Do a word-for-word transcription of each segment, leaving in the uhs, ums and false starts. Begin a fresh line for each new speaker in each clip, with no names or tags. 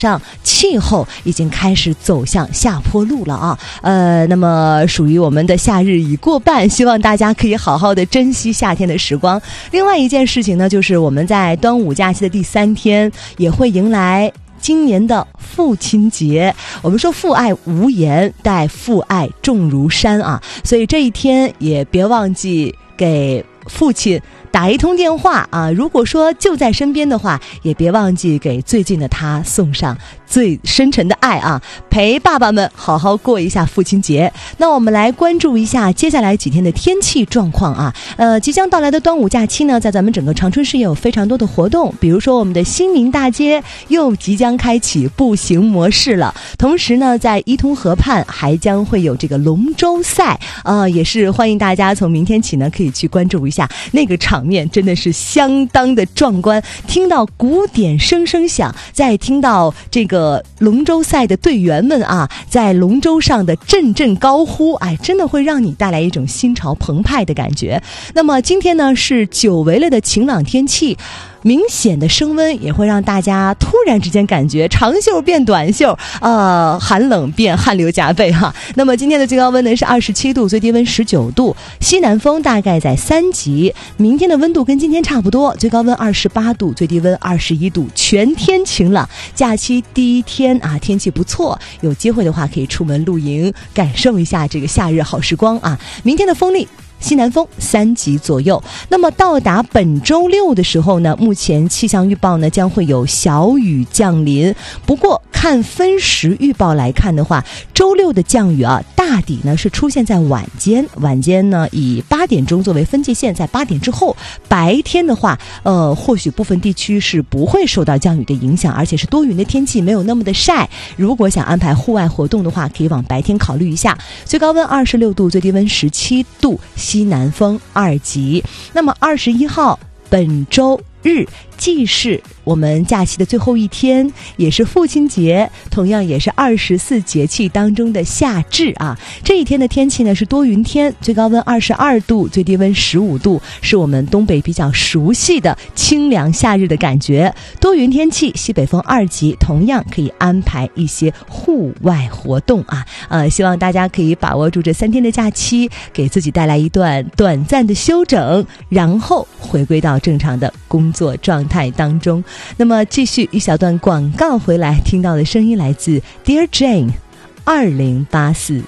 上气候已经开始走向下坡路了啊，呃，那么属于我们的夏日已过半，希望大家可以好好的珍惜夏天的时光。另外一件事情呢，就是我们在端午假期的第三天也会迎来今年的父亲节。我们说父爱无言，待父爱重如山啊，所以这一天也别忘记给父亲打一通电话啊，如果说就在身边的话，也别忘记给最近的他送上最深沉的爱啊，陪爸爸们好好过一下父亲节。那我们来关注一下接下来几天的天气状况啊。呃，即将到来的端午假期呢，在咱们整个长春市也有非常多的活动，比如说我们的新民大街又即将开启步行模式了，同时呢，在伊通河畔还将会有这个龙舟赛，呃，也是欢迎大家从明天起呢可以去关注一下，那个场面真的是相当的壮观，听到鼓点声声响，再听到这个龙舟赛的队员们啊在龙舟上的阵阵高呼，哎，真的会让你带来一种心潮澎湃的感觉。那么今天呢是久违了的晴朗天气，明显的升温也会让大家突然之间感觉长袖变短袖，呃，寒冷变汗流浃背哈。那么今天的最高温呢是二十七度，最低温十九度，西南风大概在三级。明天的温度跟今天差不多，最高温二十八度，最低温二十一度，全天晴朗。假期第一天啊，天气不错，有机会的话可以出门露营，感受一下这个夏日好时光啊。明天的风力西南风三级左右。那么到达本周六的时候呢，目前气象预报呢将会有小雨降临，不过看分时预报来看的话，周六的降雨啊大抵呢是出现在晚间，晚间呢以八点钟作为分界线，在八点之后。白天的话呃，或许部分地区是不会受到降雨的影响，而且是多云的天气，没有那么的晒。如果想安排户外活动的话，可以往白天考虑一下。最高温二十六度，最低温十七度，西南风二级。那么二十一号本周日既是我们假期的最后一天，也是父亲节，同样也是二十四节气当中的夏至啊。这一天的天气呢是多云天，最高温二十二度，最低温十五度，是我们东北比较熟悉的清凉夏日的感觉。多云天气，西北风二级，同样可以安排一些户外活动啊。呃，希望大家可以把握住这三天的假期，给自己带来一段短暂的休整，然后回归到正常的工作状态当中。那么继续一小段广告回来，听到的声音来自 Dear Jane 二零八四。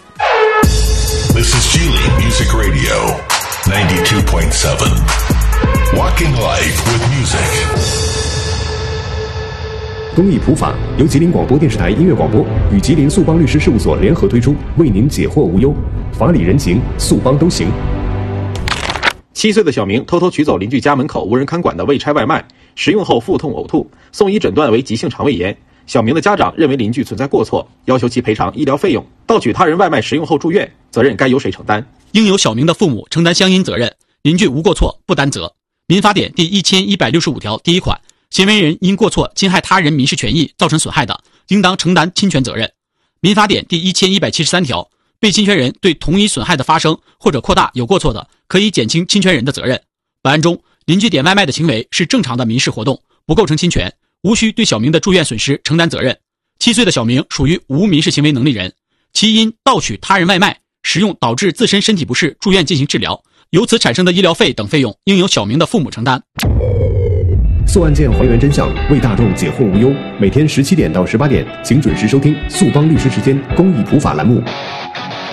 This is Geely Music Radio ninety-two point seven Walking Life with Music。
公益普法由吉林广播电视台音乐广播与吉林速邦律师事务所联合推出，为您解惑无忧，法理人情，速邦都行。
七岁的小明偷偷取走邻居家门口无人看管的未拆外卖，食用后腹痛呕吐，送医诊断为急性肠胃炎。小明的家长认为邻居存在过错，要求其赔偿医疗费用。盗取他人外卖食用后住院，责任该由谁承担？
应由小明的父母承担相应责任，邻居无过错不担责。民法典第一千一百六十五条第一款，行为人因过错侵害他人民事权益造成损害的，应当承担侵权责任。民法典第一千一百七十三条，被侵权人对同一损害的发生或者扩大有过错的，可以减轻侵权人的责任。本案中，邻居点外卖的行为是正常的民事活动，不构成侵权，无需对小明的住院损失承担责任。七岁的小明属于无民事行为能力人，其因盗取他人外卖食用导致自身身体不适住院进行治疗，由此产生的医疗费等费用应由小明的父母承担。
速案件还原真相，为大众解惑无忧。每天十七点到十八点，请准时收听速邦律师时间公益普法栏目。